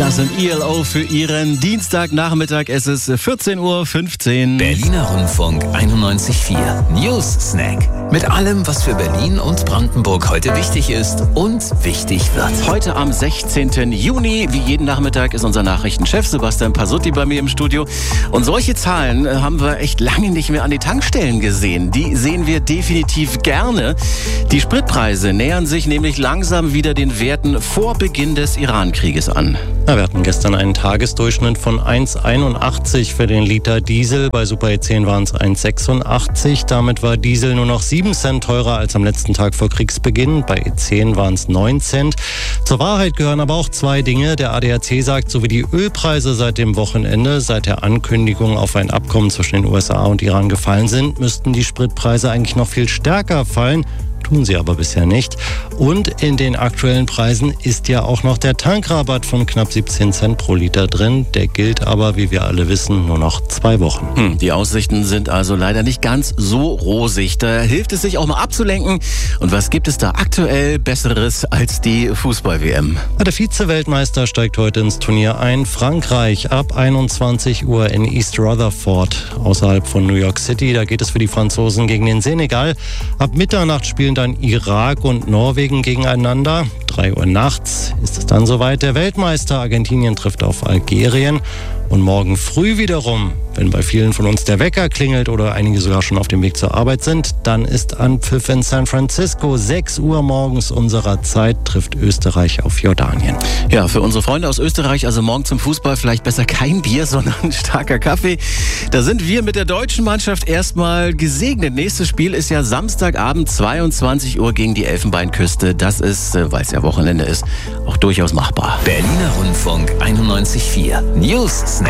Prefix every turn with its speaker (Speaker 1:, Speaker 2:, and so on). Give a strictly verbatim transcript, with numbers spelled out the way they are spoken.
Speaker 1: Das sind I L O für Ihren Dienstagnachmittag. Es ist vierzehn Uhr fünfzehn.
Speaker 2: Berliner Rundfunk einundneunzig Komma vier. News Snack. Mit allem, was für Berlin und Brandenburg heute wichtig ist und wichtig wird.
Speaker 1: Heute am sechzehnten Juni, wie jeden Nachmittag, ist unser Nachrichtenchef Sebastian Pasutti bei mir im Studio. Und solche Zahlen haben wir echt lange nicht mehr an die Tankstellen gesehen. Die sehen wir definitiv gerne. Die Spritpreise nähern sich nämlich langsam wieder den Werten vor Beginn des Iran-Krieges an.
Speaker 3: Ja, wir hatten gestern einen Tagesdurchschnitt von eins Komma einundachtzig für den Liter Diesel. Bei Super E zehn waren es eins Komma sechsundachtzig. Damit war Diesel nur noch sieben Cent teurer als am letzten Tag vor Kriegsbeginn. Bei E zehn waren es neun Cent. Zur Wahrheit gehören aber auch zwei Dinge. Der A D A C sagt, so wie die Ölpreise seit dem Wochenende, seit der Ankündigung auf ein Abkommen zwischen den U S A und Iran gefallen sind, müssten die Spritpreise eigentlich noch viel stärker fallen. Tun sie aber bisher nicht. Und in den aktuellen Preisen ist ja auch noch der Tankrabatt von knapp siebzehn Cent pro Liter drin. Der gilt aber, wie wir alle wissen, nur noch zwei Wochen.
Speaker 1: Hm, die Aussichten sind also leider nicht ganz so rosig. Da hilft es sich auch mal abzulenken. Und was gibt es da aktuell Besseres als die Fußball-W M?
Speaker 3: Der Vize-Weltmeister steigt heute ins Turnier ein. Frankreich ab einundzwanzig Uhr in East Rutherford, außerhalb von New York City. Da geht es für die Franzosen gegen den Senegal. Ab Mitternacht spielen dann Irak und Norwegen gegeneinander. drei Uhr nachts ist es dann soweit. Der Weltmeister Argentinien trifft auf Algerien. Und morgen früh wiederum, wenn bei vielen von uns der Wecker klingelt oder einige sogar schon auf dem Weg zur Arbeit sind, dann ist Anpfiff in San Francisco. sechs Uhr morgens unserer Zeit trifft Österreich auf Jordanien.
Speaker 1: Ja, für unsere Freunde aus Österreich, also morgen zum Fußball vielleicht besser kein Bier, sondern ein starker Kaffee. Da sind wir mit der deutschen Mannschaft erstmal gesegnet. Nächstes Spiel ist ja Samstagabend zweiundzwanzig Uhr gegen die Elfenbeinküste. Das ist, weil es ja Wochenende ist, auch durchaus machbar.
Speaker 2: Berliner Rundfunk einundneunzig Komma vier. News Snack.